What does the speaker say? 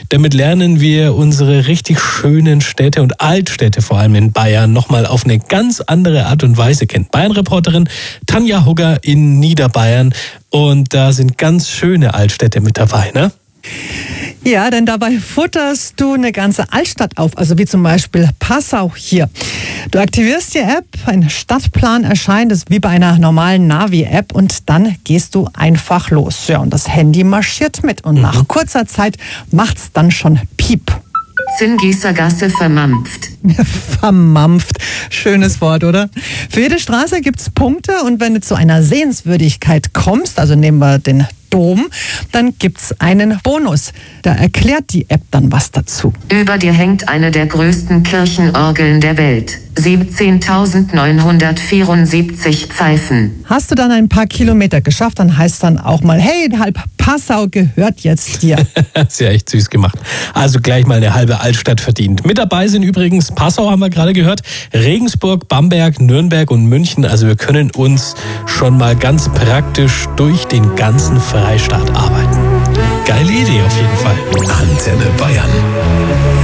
Damit lernen wir unsere richtig schönen Städte und Altstädte, vor allem in Bayern, nochmal auf eine ganz andere Art und Weise kennen. Bayern-Reporterin Tanja Hugger in Niederbayern. Und da sind ganz schöne Altstädte mit dabei, ne? Ja, denn dabei futterst du eine ganze Altstadt auf, also wie zum Beispiel Passau hier. Du aktivierst die App, ein Stadtplan erscheint, das ist wie bei einer normalen Navi-App und dann gehst du einfach los. Ja, und das Handy marschiert mit und nach kurzer Zeit macht's dann schon Piep. Zingießergasse vermampft. Vermampft. Schönes Wort, oder? Für jede Straße gibt's Punkte und wenn du zu einer Sehenswürdigkeit kommst, also nehmen wir den Dom, dann gibt's einen Bonus. Da erklärt die App dann was dazu. Über dir hängt eine der größten Kirchenorgeln der Welt. 17.974 Pfeifen. Hast du dann ein paar Kilometer geschafft, dann heißt dann auch mal, hey, halb Passau gehört jetzt dir. Das ist ja echt süß gemacht. Also gleich mal eine halbe Altstadt verdient. Mit dabei sind übrigens Passau, haben wir gerade gehört, Regensburg, Bamberg, Nürnberg und München. Also wir können uns schon mal ganz praktisch durch den ganzen Freistaat arbeiten. Geile Idee auf jeden Fall. Antenne Bayern.